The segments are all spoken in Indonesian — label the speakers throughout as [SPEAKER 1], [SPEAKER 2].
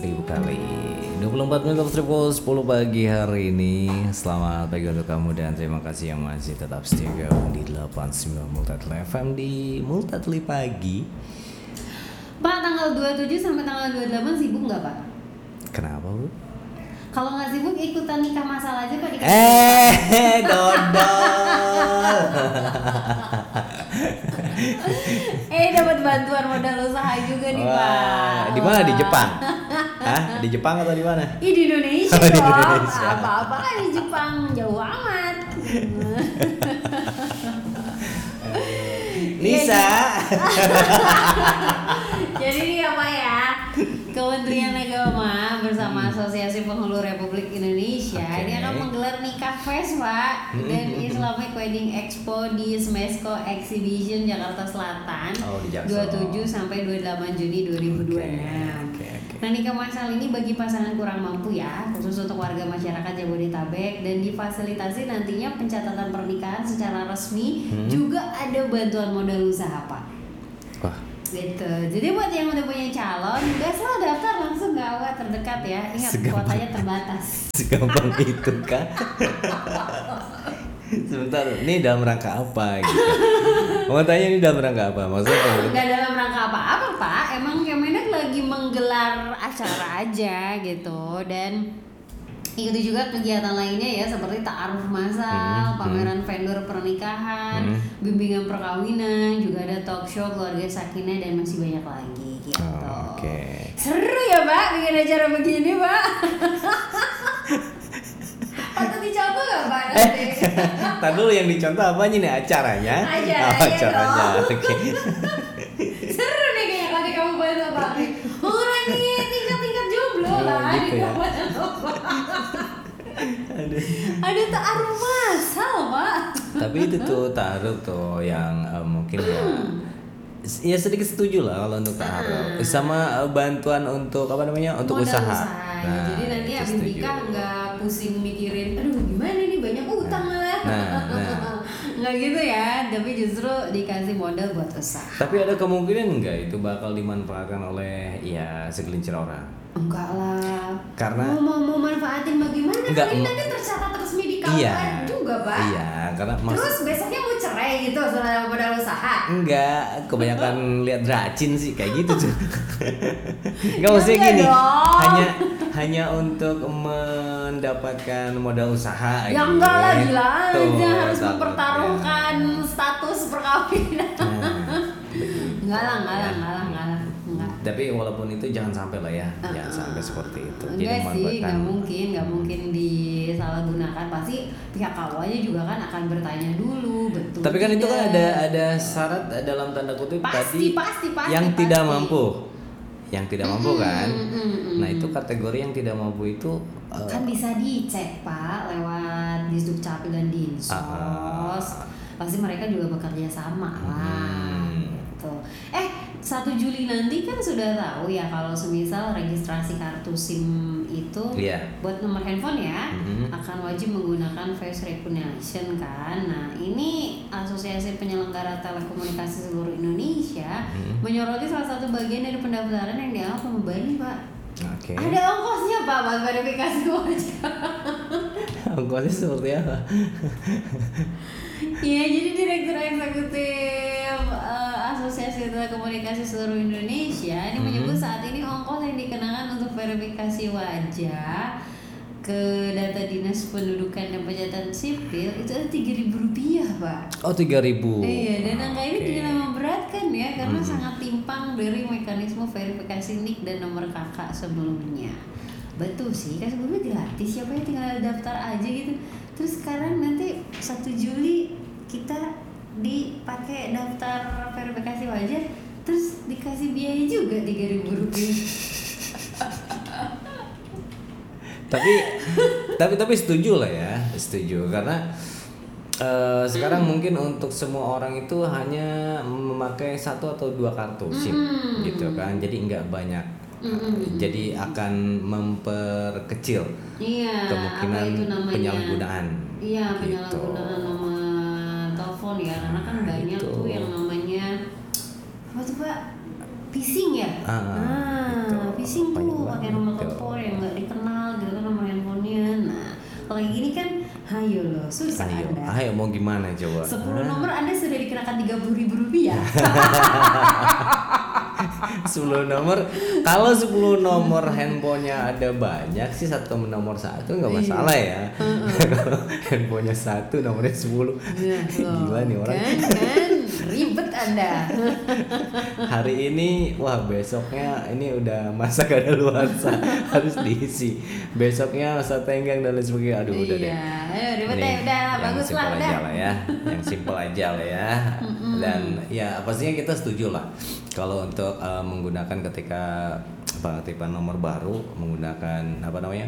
[SPEAKER 1] Ribu kali 24 menit waktu pukul 10 pagi hari ini. Selamat pagi untuk kamu dan terima kasih yang masih tetap setia gabung di 89 Multatuli FM di Multatuli Pagi.
[SPEAKER 2] Pak, tanggal 27 sampai tanggal 28 sibuk nggak Pak?
[SPEAKER 1] Kenapa Bu?
[SPEAKER 2] Kalau nggak sibuk ikutan nikah masal aja Pak di
[SPEAKER 1] Dodol.
[SPEAKER 2] dapat bantuan modal usaha juga nih Pak.
[SPEAKER 1] Di mana, di Jepang? Hah? Di Jepang atau di mana?
[SPEAKER 2] Di Indonesia
[SPEAKER 1] Oh, di
[SPEAKER 2] dong.
[SPEAKER 1] Indonesia.
[SPEAKER 2] Apa-apa kan di Jepang, jauh amat.
[SPEAKER 1] Nisa.
[SPEAKER 2] Jadi ini apa ya? Kementerian Agama bersama Asosiasi Penghulu Republik Indonesia ini akan menggelar nikah fest Pak dan Islamic Wedding Expo di Smesco Exhibition Jakarta Selatan
[SPEAKER 1] di Jaksel.
[SPEAKER 2] 27 sampai 28 Juni 2026. Nah, nikah masal ini bagi pasangan kurang mampu ya, khusus untuk warga masyarakat Jabodetabek, dan difasilitasi nantinya pencatatan pernikahan secara resmi, juga ada bantuan modal usaha Pak.
[SPEAKER 1] Wah.
[SPEAKER 2] Gitu. Jadi buat yang udah punya calon, gak salah daftar langsung ke awal terdekat ya. Ingat kuotanya terbatas.
[SPEAKER 1] Segampang itu kan? Sebentar, ini dalam rangka apa gitu? Mau tanya ini dalam rangka apa? Maksudnya
[SPEAKER 2] Gak dalam rangka apa-apa Pak. Emang Kemenak lagi menggelar acara aja gitu. Dan ikuti juga kegiatan lainnya ya, seperti ta'aruf masal, pameran vendor pernikahan, bimbingan perkawinan, juga ada talk show keluarga sakinah dan masih banyak lagi gitu. Seru ya Pak bikin acara begini Pak. Patut dicontoh gak Pak nanti?
[SPEAKER 1] Tadi dulu yang dicontoh apanya nih, acaranya?
[SPEAKER 2] Acaranya dong.
[SPEAKER 1] Oke.
[SPEAKER 2] Seru nih kayaknya kalau di Kabupaten Lebak nih. Mengurangi tingkat-tingkat jomblo lah
[SPEAKER 1] gitu
[SPEAKER 2] di
[SPEAKER 1] ya.
[SPEAKER 2] Kabupaten Lebak. Ada ta'aruf masal Pak.
[SPEAKER 1] Tapi itu tuh ta'aruf tuh yang mungkin ya sedikit setuju lah kalau untuk ta'aruf sama bantuan untuk apa namanya, untuk
[SPEAKER 2] Modal
[SPEAKER 1] usaha.
[SPEAKER 2] Nah, jadi nanti habis nikah nggak pusing mikirin, aduh gimana nih banyak utang malah. Nggak gitu ya, tapi justru dikasih modal buat usaha.
[SPEAKER 1] Tapi ada kemungkinan nggak itu bakal dimanfaatkan oleh ya segelintir orang?
[SPEAKER 2] Enggak lah.
[SPEAKER 1] Karena
[SPEAKER 2] mau manfaatin bagaimana?
[SPEAKER 1] Enggak,
[SPEAKER 2] Kan ini nanti tercatat resmi di KUA juga Pak.
[SPEAKER 1] Iya, karena
[SPEAKER 2] Terus besoknya mau cerai gitu setelah modal usaha?
[SPEAKER 1] enggak, kebanyakan lihat racin sih kayak gitu tuh. Enggak, maksudnya gini,
[SPEAKER 2] dong.
[SPEAKER 1] hanya untuk mendapatkan modal usaha.
[SPEAKER 2] Ya enggak lah, gila
[SPEAKER 1] gitu.
[SPEAKER 2] aja harus mempertaruhkan status perkawinan. Enggak lah.
[SPEAKER 1] Tapi walaupun itu jangan sampai lah ya, jangan sampai seperti itu.
[SPEAKER 2] Enggak sih, nggak mungkin disalahgunakan. Pasti pihak KUA juga kan akan bertanya dulu, betul.
[SPEAKER 1] Tapi kan itu kan
[SPEAKER 2] tidak.
[SPEAKER 1] ada syarat dalam tanda kutip
[SPEAKER 2] Pasti,
[SPEAKER 1] yang
[SPEAKER 2] pasti.
[SPEAKER 1] tidak mampu. Yang tidak mampu kan. Nah, itu kategori yang tidak mampu itu
[SPEAKER 2] kan bisa dicek Pak lewat Disdukcapil dan Dinsos. Pasti mereka juga bekerja sama lah. Gitu. 1 Juli nanti kan sudah tahu ya kalau semisal registrasi kartu SIM itu buat nomor handphone ya akan wajib menggunakan face recognition kan. Nah, ini Asosiasi Penyelenggara Telekomunikasi Seluruh Indonesia menyoroti salah satu bagian dari pendaftaran yang dianggap membebani Pak. Ada ongkosnya Pak buat verifikasi wajah.
[SPEAKER 1] Ongkosnya seperti apa?
[SPEAKER 2] Iya, jadi Direktur Eksekutif Asosiasi Telekomunikasi Seluruh Indonesia ini menyebut saat ini ongkos yang dikenakan untuk verifikasi wajah ke data Dinas Pendudukan dan Pencatatan Sipil itu ada Rp3.000 Pak.
[SPEAKER 1] Oh, 3.000.
[SPEAKER 2] Iya, dan angka ini tidak memberatkan ya karena sangat timpang dari mekanisme verifikasi NIK dan nomor KK sebelumnya. Betul sih, kan sebelumnya gratis, siapa yang tinggal daftar aja gitu. Terus sekarang nanti 1 Juli kita dipakai daftar verifikasi wajah, terus dikasih biaya juga Rp3.000.
[SPEAKER 1] tapi setuju lah ya, setuju karena sekarang mungkin untuk semua orang itu hanya memakai 1 atau 2 kartu SIM gitu kan, jadi nggak banyak. Jadi akan memperkecil kemungkinan penyalahgunaan.
[SPEAKER 2] Iya, penyalahgunaan nomor telepon ya, karena kan banyak tuh yang namanya apa tuh Pak? Phishing ya?
[SPEAKER 1] Gitu.
[SPEAKER 2] bising
[SPEAKER 1] banyak
[SPEAKER 2] tuh pakai
[SPEAKER 1] banget
[SPEAKER 2] nomor
[SPEAKER 1] tuh.
[SPEAKER 2] telepon yang nggak dikenal gitu kan nomor handphonenya. Nah kalau kayak gini kan, hayo loh, susah Anda.
[SPEAKER 1] Ayo mau gimana coba?
[SPEAKER 2] 10 nomor Anda sudah dikenakan Rp30.000.
[SPEAKER 1] 10 nomor, kalau 10 nomor handphonenya ada banyak sih, satu nomor satu nggak masalah ya. Kalau handphonenya satu nomornya 10, gila nih orang.
[SPEAKER 2] Kan ribet Anda.
[SPEAKER 1] Hari ini, wah besoknya ini udah masa kadaluarsa harus diisi. Besoknya masa tenggang dan lain sebagainya. Aduh udah deh.
[SPEAKER 2] Iya, ayo ribet
[SPEAKER 1] Ini
[SPEAKER 2] deh, udah
[SPEAKER 1] yang
[SPEAKER 2] bagus lah
[SPEAKER 1] simpel
[SPEAKER 2] udah.
[SPEAKER 1] aja lah ya, yang simpel aja lah ya. Dan ya pastinya kita setuju lah kalau untuk menggunakan ketika pengaktifan nomor baru menggunakan apa namanya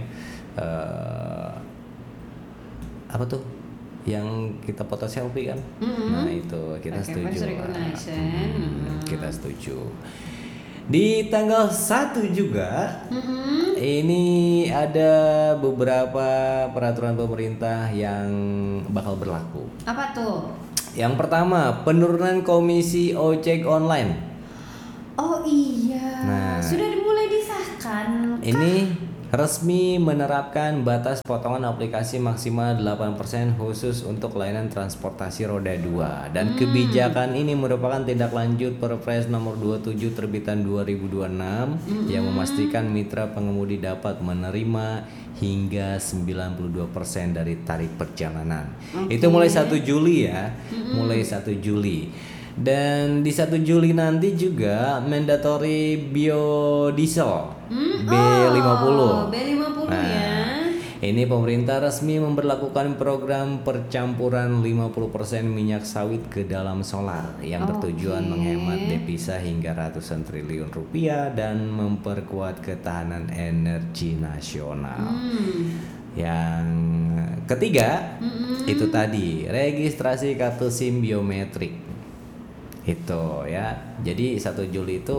[SPEAKER 1] apa tuh yang kita foto selfie kan. Nah itu kita
[SPEAKER 2] Pakai
[SPEAKER 1] setuju
[SPEAKER 2] face
[SPEAKER 1] lah.
[SPEAKER 2] recognition.
[SPEAKER 1] Kita setuju. Di tanggal 1 juga ini ada beberapa peraturan pemerintah yang bakal berlaku.
[SPEAKER 2] Apa tuh?
[SPEAKER 1] Yang pertama, penurunan komisi ojek online.
[SPEAKER 2] Oh iya,
[SPEAKER 1] Nah.
[SPEAKER 2] sudah mulai disahkan.
[SPEAKER 1] Ini resmi menerapkan batas potongan aplikasi maksimal 8% khusus untuk layanan transportasi roda 2. Dan kebijakan ini merupakan tindak lanjut Perpres nomor 27 terbitan 2026 yang memastikan mitra pengemudi dapat menerima hingga 92% dari tarif perjalanan. Itu mulai 1 Juli ya. Mulai 1 Juli. Dan di 1 Juli nanti juga mandatory biodiesel B50.
[SPEAKER 2] B50 ya.
[SPEAKER 1] Ini pemerintah resmi memberlakukan program percampuran 50% minyak sawit ke dalam solar yang bertujuan menghemat devisa hingga ratusan triliun rupiah dan memperkuat ketahanan energi nasional. Yang ketiga itu tadi registrasi kartu SIM biometrik. Itu ya. Jadi 1 Juli itu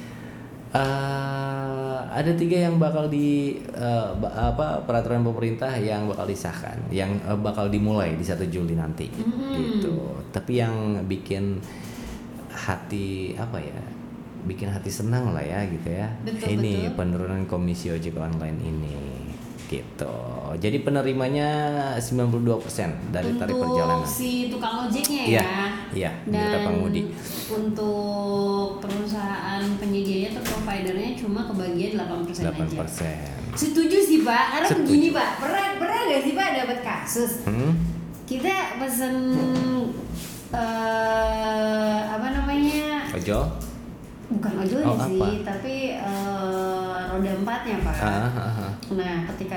[SPEAKER 1] ada 3 yang bakal peraturan pemerintah yang bakal disahkan, yang bakal dimulai di 1 Juli nanti. Gitu. Tapi yang bikin hati bikin hati senang lah ya gitu ya. Ini penurunan komisi ojek online ini. Gitu. Jadi penerimanya 92% dari tarif perjalanan.
[SPEAKER 2] Untuk si tukang ojeknya ya.
[SPEAKER 1] Iya,
[SPEAKER 2] Dan
[SPEAKER 1] pengemudi.
[SPEAKER 2] untuk perusahaan penyedianya atau providernya cuma kebagian 8% aja.
[SPEAKER 1] 8%.
[SPEAKER 2] Setuju sih Pak, karena begini Pak, pernah gak sih Pak dapat kasus? Kita pesen apa namanya?
[SPEAKER 1] Ojol?
[SPEAKER 2] Bukan ojolnya sih,
[SPEAKER 1] apa?
[SPEAKER 2] tapi roda 4-nya Pak. Nah ketika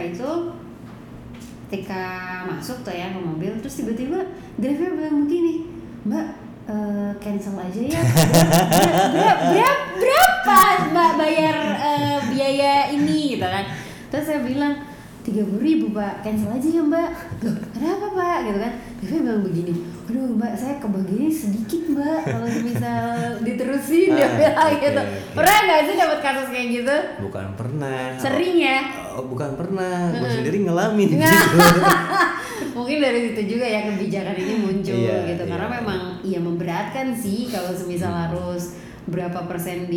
[SPEAKER 2] masuk tuh ya ke mobil, terus tiba-tiba driver bilang begini, Mbak cancel aja ya. Berapa Mbak bayar biaya ini gitu kan? Terus saya bilang 30.000 Pak, cancel aja ya Mbak. Loh, kenapa Pak? Gitu kan? Driver bilang begini, aduh Mbak, saya kebagiannya sedikit Mbak, kalau misal diterusin dia bilang gitu. Pernah nggak sih dapat kasus kayak gitu?
[SPEAKER 1] Bukan pernah.
[SPEAKER 2] Sering ya?
[SPEAKER 1] Bukan pernah, gue sendiri ngalamin gitu.
[SPEAKER 2] Mungkin dari situ juga ya kebijakan ini muncul gitu, karena memang memberatkan sih kalau semisal harus berapa persen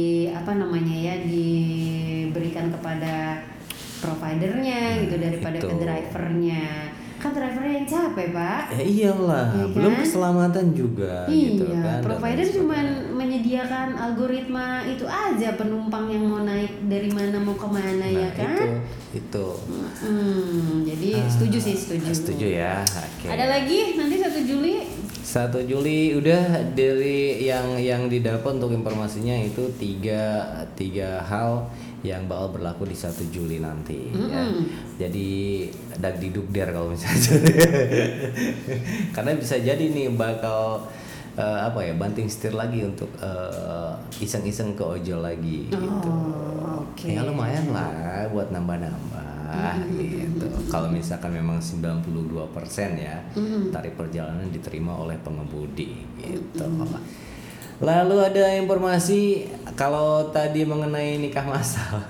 [SPEAKER 2] diberikan kepada providernya gitu daripada ke drivernya. Kan drivernya yang capek Pak.
[SPEAKER 1] Iyalah,
[SPEAKER 2] Ya kan?
[SPEAKER 1] belum keselamatan juga gitu kan.
[SPEAKER 2] Provider cuma menyediakan algoritma itu aja, penumpang yang mau naik dari mana mau kemana ya kan.
[SPEAKER 1] Itu.
[SPEAKER 2] Jadi setuju sih, setuju.
[SPEAKER 1] Setuju ya. Oke.
[SPEAKER 2] Ada lagi nanti 1 Juli?
[SPEAKER 1] 1 Juli udah dari yang didapat untuk informasinya itu tiga hal yang bakal berlaku di 1 Juli nanti ya. Jadi dagdidugder kalau misalnya. Karena bisa jadi nih bakal banting setir lagi untuk iseng-iseng ke ojol lagi gitu. Ya lumayan lah buat nambah-nambah gitu. Kalau misalkan memang 92% ya tarif perjalanan diterima oleh pengemudi gitu. Lalu ada informasi kalau tadi mengenai nikah massal.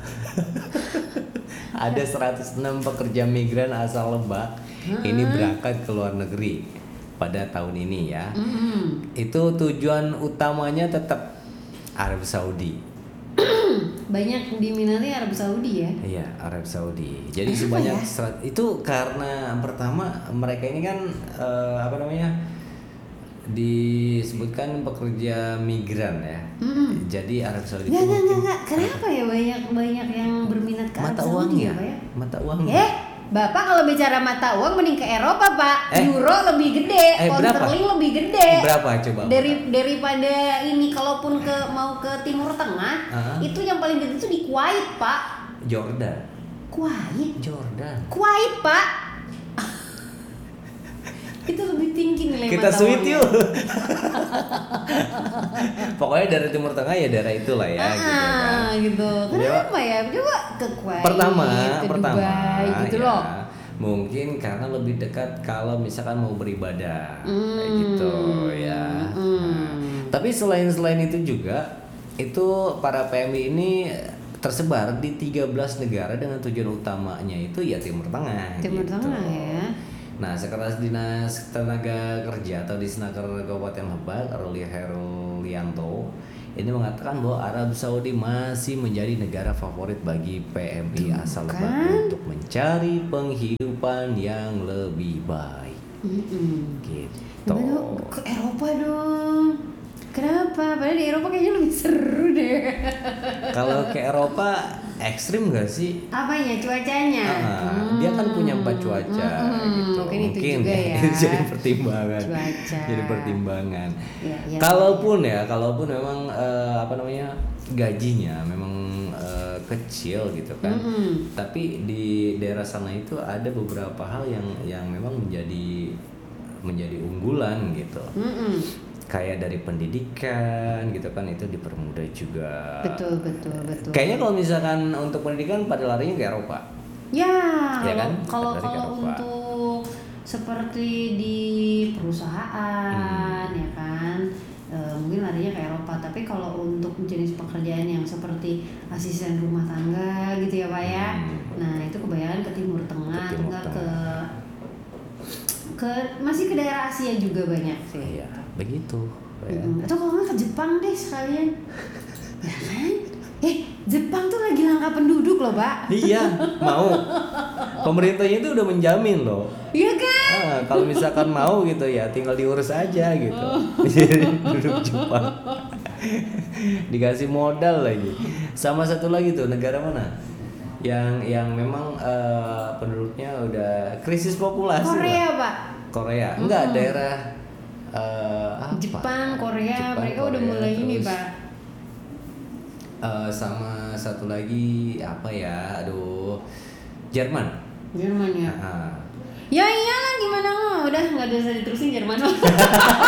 [SPEAKER 1] Ada 106 pekerja migran asal Lebak ini berangkat ke luar negeri pada tahun ini ya. Itu tujuan utamanya tetap Arab Saudi.
[SPEAKER 2] banyak diminati Arab Saudi ya.
[SPEAKER 1] Iya, Arab Saudi. Jadi
[SPEAKER 2] Kenapa
[SPEAKER 1] sebanyak
[SPEAKER 2] ya?
[SPEAKER 1] itu karena pertama mereka ini kan apa namanya, disebutkan pekerja migran ya. Jadi Arab Saudi itu mungkin
[SPEAKER 2] Nggak. Kenapa ya banyak yang berminat ke Arab
[SPEAKER 1] mata
[SPEAKER 2] Saudi
[SPEAKER 1] uangnya,
[SPEAKER 2] Pak ya?
[SPEAKER 1] mata uangnya.
[SPEAKER 2] Bapak kalau bicara mata uang mending ke Eropa Pak.
[SPEAKER 1] Eh.
[SPEAKER 2] Euro lebih gede, pound
[SPEAKER 1] Berapa?
[SPEAKER 2] sterling lebih gede.
[SPEAKER 1] Berapa coba?
[SPEAKER 2] Daripada ini kalaupun mau ke Timur Tengah, itu yang paling gede itu di Kuwait Pak.
[SPEAKER 1] Jordan.
[SPEAKER 2] Kuwait, Pak. Itu lebih tinggi nilai
[SPEAKER 1] Kita
[SPEAKER 2] mata
[SPEAKER 1] sweet
[SPEAKER 2] uangnya.
[SPEAKER 1] yuk. Pokoknya dari Timur Tengah ya daerah itulah ya, gitu kan.
[SPEAKER 2] Gitu. Kenapa ya? Coba ke Kuwait,
[SPEAKER 1] Pertama,
[SPEAKER 2] ke Dubai, gitu
[SPEAKER 1] ya,
[SPEAKER 2] loh.
[SPEAKER 1] mungkin karena lebih dekat kalau misalkan mau beribadah, kayak gitu ya. Nah, tapi selain itu juga, itu para PMI ini tersebar di 13 negara dengan tujuan utamanya itu ya Timur Tengah.
[SPEAKER 2] Timur
[SPEAKER 1] gitu.
[SPEAKER 2] Tengah ya.
[SPEAKER 1] Nah, Sekretaris Dinas Tenaga Kerja atau Disnaker Kabupaten Lebak, Ruli Herlianto, ini mengatakan bahwa Arab Saudi masih menjadi negara favorit bagi PMI asal Lebak untuk mencari penghidupan yang lebih baik. Gitu.
[SPEAKER 2] Ke Eropa dong. Kenapa? Padahal di Eropa kayaknya lebih seru deh.
[SPEAKER 1] Kalau ke Eropa ekstrim gak sih?
[SPEAKER 2] Apanya? Cuacanya?
[SPEAKER 1] Dia kan punya 4 cuaca gitu.
[SPEAKER 2] Mungkin itu juga ya.
[SPEAKER 1] Itu jadi pertimbangan.
[SPEAKER 2] Cuaca.
[SPEAKER 1] Jadi pertimbangan.
[SPEAKER 2] Ya,
[SPEAKER 1] Kalaupun memang apa namanya, gajinya memang kecil gitu kan. Tapi di daerah sana itu ada beberapa hal yang memang menjadi unggulan gitu. Kayak dari pendidikan gitu kan, itu dipermudah juga.
[SPEAKER 2] Betul.
[SPEAKER 1] Kayaknya kalau misalkan untuk pendidikan pada larinya ke Eropa.
[SPEAKER 2] Ya
[SPEAKER 1] kan?
[SPEAKER 2] kalau
[SPEAKER 1] Pada lari ke Eropa.
[SPEAKER 2] untuk seperti di perusahaan ya kan, mungkin larinya ke Eropa. Tapi kalau untuk jenis pekerjaan yang seperti asisten rumah tangga gitu ya Pak ya, nah itu kebanyakan ke Timur Tengah, atau enggak ke masih ke daerah Asia juga banyak sih.
[SPEAKER 1] Iya, begitu. Ya.
[SPEAKER 2] Atau kalau nggak ke Jepang deh sekalian. Ya kan? Jepang tuh lagi langka penduduk loh, Pak.
[SPEAKER 1] Iya, mau. Pemerintahnya itu udah menjamin loh.
[SPEAKER 2] Iya kan?
[SPEAKER 1] Kalau misalkan mau gitu ya, tinggal diurus aja gitu. Duduk Jepang. Dikasih modal lagi. Sama satu lagi tuh, negara mana? Yang memang penduduknya udah krisis populasi.
[SPEAKER 2] Korea,
[SPEAKER 1] lah.
[SPEAKER 2] Pak.
[SPEAKER 1] Korea. Enggak, daerah apa?
[SPEAKER 2] Jepang, Korea, mereka udah mulai
[SPEAKER 1] terus,
[SPEAKER 2] ini, Pak.
[SPEAKER 1] Sama satu lagi apa ya? Aduh. Jerman
[SPEAKER 2] ya.
[SPEAKER 1] Ah.
[SPEAKER 2] Ya iyalah, gimana lo? Udah nggak usah diterusin Jerman.